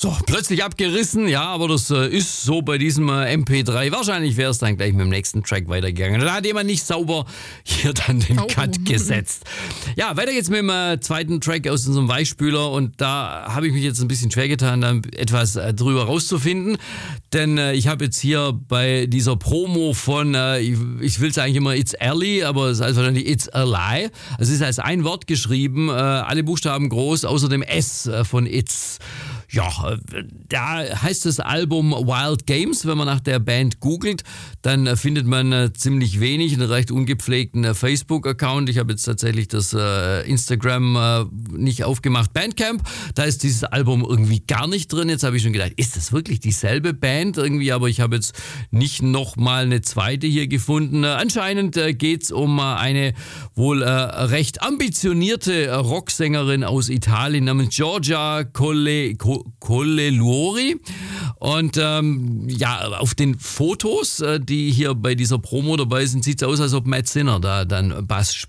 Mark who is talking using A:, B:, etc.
A: So, plötzlich abgerissen, ja, aber das ist so bei diesem MP3. Wahrscheinlich wäre es dann gleich mit dem nächsten Track weitergegangen. Da hat jemand nicht sauber hier dann den Cut gesetzt. Ja, weiter geht's mit dem zweiten Track aus unserem Weichspüler und da habe ich mich jetzt ein bisschen schwer getan, da etwas drüber rauszufinden, denn ich habe jetzt hier bei dieser Promo von, ich will es eigentlich immer It's Early, aber es heißt wahrscheinlich It's a Lie. Es ist als ein Wort geschrieben, alle Buchstaben groß, außer dem S von It's. Ja, da heißt das Album Wild Games. Wenn man nach der Band googelt, dann findet man ziemlich wenig, einen recht ungepflegten Facebook-Account. Ich habe jetzt tatsächlich das Instagram nicht aufgemacht. Bandcamp, da ist dieses Album irgendwie gar nicht drin. Jetzt habe ich schon gedacht, ist das wirklich dieselbe Band irgendwie? Aber ich habe jetzt nicht nochmal eine zweite hier gefunden. Anscheinend geht es um eine wohl recht ambitionierte Rocksängerin aus Italien namens Giorgia Colellori. Und auf den Fotos, die hier bei dieser Promo dabei sind, sieht es aus, als ob Matt Sinner da dann Bass